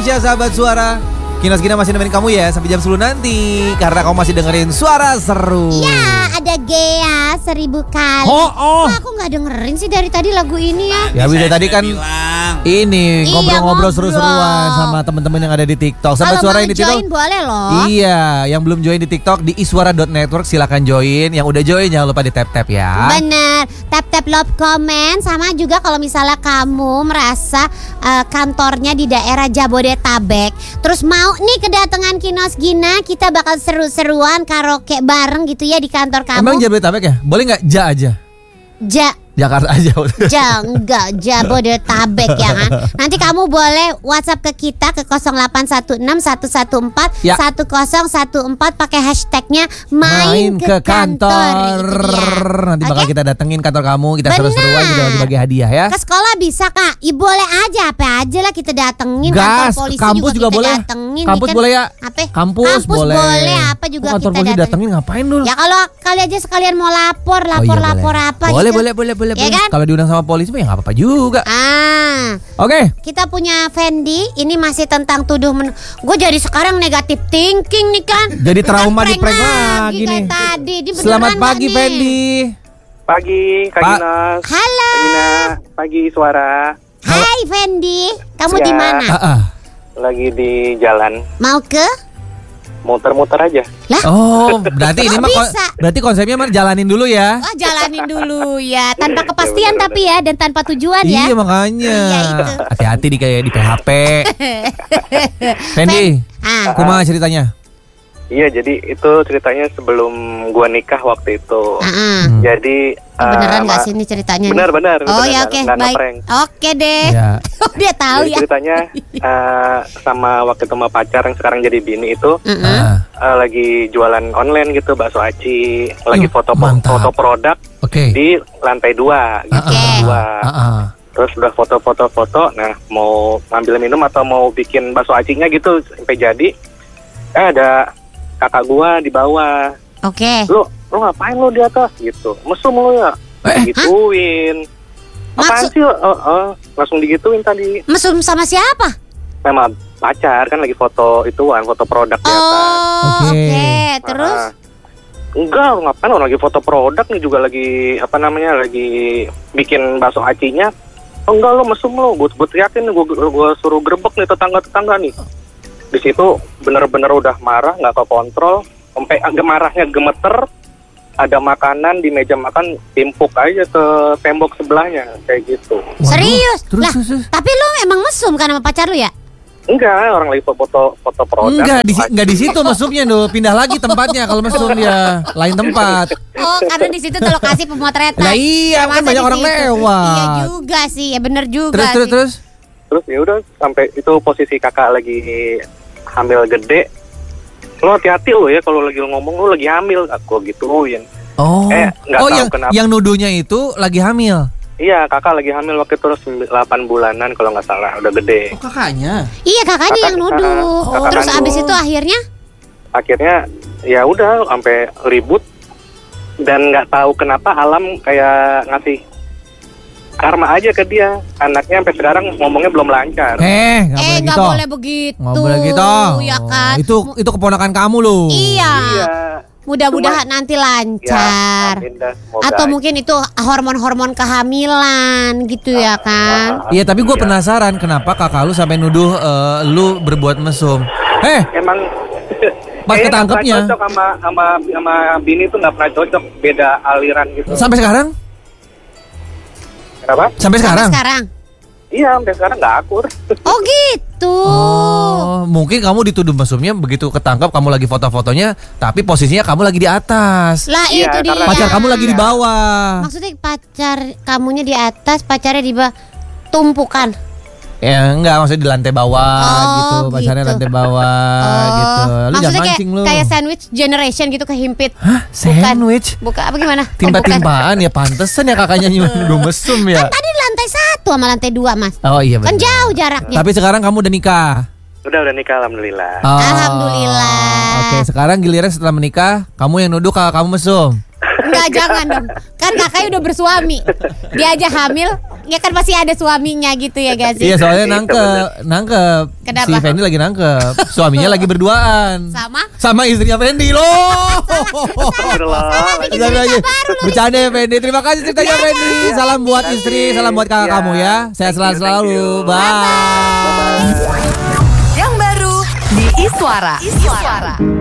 Indonesia, sahabat suara. Kinos Gina masih nemenin kamu ya sampai jam 10 nanti. Karena kamu masih dengerin suara seru. Ya, ada Gea 1000 kali. Oh. Aku gak dengerin sih dari tadi lagu ini ya. Ya bisa tadi kan ini ngobrol-ngobrol seru-seruan sama teman-teman yang ada di TikTok. Sahabat suara yang di TikTok. Join boleh loh. Iya, yang belum join di TikTok di iswara.network silakan join. Yang udah join jangan lupa di tap-tap ya. Bener, tap-tap love comment. Sama juga kalau misalnya kamu merasa kantornya di daerah Jabodetabek, terus mau nih kedatangan Kinos Gina, kita bakal seru-seruan karaoke bareng gitu ya di kantor kamu. Emang Jabodetabek ya? Boleh nggak ja aja? Jakarta aja. Enggak, Jabodetabek ya kan. Nanti kamu boleh WhatsApp ke kita ke 0816 114 ya. 1014 pakai hashtagnya main ke kantor. Nanti bakal kita datengin kantor kamu, kita seru-seruan juga bagi hadiah ya. Ke sekolah bisa Kak, boleh aja apa aja lah kita datengin. Gas, kantor polisi kampus juga boleh. Datengin, kampus kan? boleh ya. Apa? Kampus boleh. Apa juga kantor kita polisi datengin ngapain dulu? Ya kalau kali aja sekalian mau lapor apa boleh, gitu. Boleh. Ya kan? Kalau diundang sama polisi mah ya nggak apa-apa juga. Oke. Kita punya Fendi, ini masih tentang tuduh gue jadi sekarang negatif thinking nih kan. Jadi trauma di prank lagi nih. Tadi. Selamat pagi Fendi. Pagi Kak Ginas. Halo. Kak Gina, pagi suara. Hai Fendi, kamu Ya. di mana? Lagi di jalan, Mau ke? muter-muter aja. Lah? Oh, berarti ini mah bisa? berarti konsepnya mah jalanin dulu ya. Oh, jalanin dulu ya, tanpa kepastian bener. tapi ya, dan tanpa tujuan ya. Iya makanya. Iya, itu. Hati-hati di PHP. Fendi, kumaha ceritanya? Iya, jadi itu ceritanya sebelum gua nikah waktu itu. Jadi Beneran gak sih ini ceritanya? Benar. Oh ya, oke, baik. Oke deh. Ya. Dia tahu Jadi ya. ceritanya sama waktu itu sama pacar yang sekarang jadi bini itu lagi jualan online gitu, bakso aci, lagi foto produk di lantai 2 gitu. Terus udah foto, nah mau ngambil minum atau mau bikin bakso acinya gitu sampai jadi, ada kakak gua di bawah. Oke. Lu ngapain lu di atas gitu? Mesum lu ya? Digituin. Apaan sih? Langsung digituin tadi. Mesum sama siapa? Sama pacar kan lagi foto foto produk di atas. Oke. Terus? Enggak, ngapain orang lagi foto produk nih, juga lagi lagi bikin bakso acinya. Enggak, lo mesum lo, gue teriakin nih, gue suruh gerbek nih tetangga nih. Di situ bener-bener udah marah, nggak kekontrol, sampai agak marahnya gemeter. Ada makanan di meja makan, timpuk aja ke tembok sebelahnya kayak gitu. Serius? Terus. Tapi lo emang mesum kan sama pacar lo ya? Enggak, orang lagi foto produk. Enggak di situ mesumnya, pindah lagi tempatnya kalau mesum ya, lain tempat. Oh, karena di situ tuh lokasi pemotretan. Nah iya, kan banyak orang lewat. Iya juga sih, ya bener juga. Terus. Terus ya udah sampai itu posisi kakak lagi hamil gede. Lo hati-hati lo ya kalau lagi ngomong lo lagi hamil, aku gituin. Oh. Nggak tahu kenapa. Yang nuduhnya itu lagi hamil. Iya, kakak lagi hamil waktu itu 8 bulanan kalau nggak salah, udah gede. Oh, kakaknya. Iya, kakaknya yang nuduh. Terus abis itu akhirnya ya udah sampai ribut dan nggak tahu kenapa alam kayak ngasih karma aja ke dia. Anaknya sampai sekarang ngomongnya belum lancar. Nggak boleh begitu. Nggak boleh gitu. Ya kan? Itu keponakan kamu loh. Iya. Mudah-mudahan nanti lancar. Ya, amin dah, atau mungkin itu hormon-hormon kehamilan gitu ya kan? Iya, tapi gue penasaran kenapa kakak lu sampai nuduh lu berbuat mesum. Emang pas ketangkepnya cocok sama bini tuh nggak pernah cocok, beda aliran gitu. Sampai sekarang? Kenapa? Sampai sekarang? Iya, sampai sekarang nggak akur. Oh gitu. Oh, mungkin kamu dituduh mesumnya begitu ketangkap kamu lagi foto-fotonya, tapi posisinya kamu lagi di atas. Lah iya, itu dia. Pacar kamu lagi di bawah. Maksudnya pacar kamunya di atas, pacarnya di bawah, tumpukan. Ya enggak, maksudnya di lantai bawah gitu, pacarnya gitu. lantai bawah gitu. Lu maksudnya jangan mancing lu. kayak sandwich generation gitu kehimpit. Hah? Sandwich? Bukan apa gimana? Timpa-timpaan ya, pantesan ya kakaknya nyuruh mesum ya. Kan tadi lantai 1 sama lantai 2 mas. Oh iya benar. Kan jauh jaraknya. Tapi sekarang kamu udah nikah. Udah nikah, alhamdulillah. Alhamdulillah. Oke, sekarang giliran setelah menikah, kamu yang nuduh kakak kamu mesum. Enggak, jangan dong. Kan kakaknya udah bersuami. Dia aja hamil, ya kan masih ada suaminya gitu ya guys. Iya, soalnya nangkep. Kenapa? Si Fendi lagi nangkep. Suaminya lagi berduaan. Sama istrinya Fendi loh. Bercanda ya Fendi. Terima kasih ceritanya Fendi. Salam buat istri, salam buat kakak kamu ya. Sehat selalu. Bye. Yang baru di Iswara.